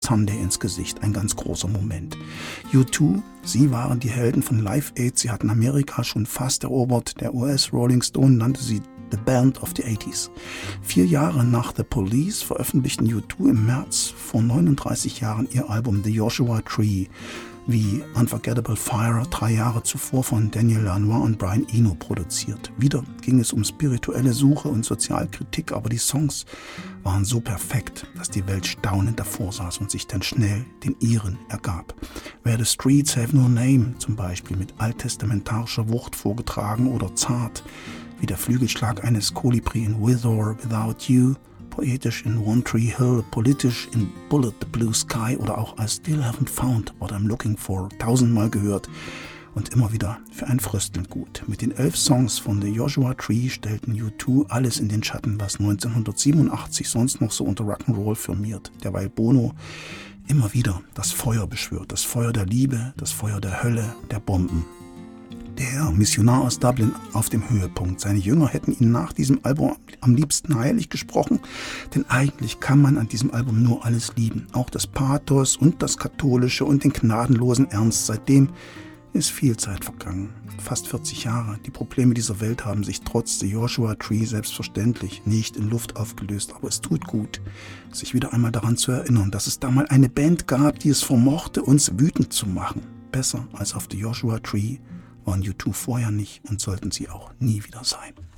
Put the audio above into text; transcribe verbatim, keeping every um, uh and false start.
Sunday ins Gesicht. Ein ganz großer Moment. U zwei, sie waren die Helden von Live Aid. Sie hatten Amerika schon fast erobert. Der U S Rolling Stone nannte sie The Band of the achtziger. Vier Jahre nach The Police veröffentlichten U zwei im März vor neununddreißig Jahren ihr Album The Joshua Tree, wie Unforgettable Fire drei Jahre zuvor von Daniel Lanois und Brian Eno produziert. Wieder ging es um spirituelle Suche und Sozialkritik, aber die Songs waren so perfekt, dass die Welt staunend davor saß und sich dann schnell den ihren ergab. Where the Streets Have No Name zum Beispiel mit alttestamentarischer Wucht vorgetragen oder zart, wie der Flügelschlag eines Kolibri in With or Without You, poetisch in One Tree Hill, politisch in Bullet the Blue Sky oder auch I Still Haven't Found What I'm Looking For, tausendmal gehört und immer wieder für ein Frösteln gut. Mit den elf Songs von The Joshua Tree stellten U zwei alles in den Schatten, was neunzehnhundertsiebenundachtzig sonst noch so unter Rock'n'Roll firmiert, derweil Bono immer wieder das Feuer beschwört, das Feuer der Liebe, das Feuer der Hölle, der Bomben. Der Missionar aus Dublin auf dem Höhepunkt. Seine Jünger hätten ihn nach diesem Album am liebsten heilig gesprochen, denn eigentlich kann man an diesem Album nur alles lieben. Auch das Pathos und das Katholische und den gnadenlosen Ernst. Seitdem ist viel Zeit vergangen. Fast vierzig Jahre. Die Probleme dieser Welt haben sich trotz The Joshua Tree selbstverständlich nicht in Luft aufgelöst. Aber es tut gut, sich wieder einmal daran zu erinnern, dass es da mal eine Band gab, die es vermochte, uns wütend zu machen. Besser als auf The Joshua Tree waren U zwei vorher nicht und sollten sie auch nie wieder sein.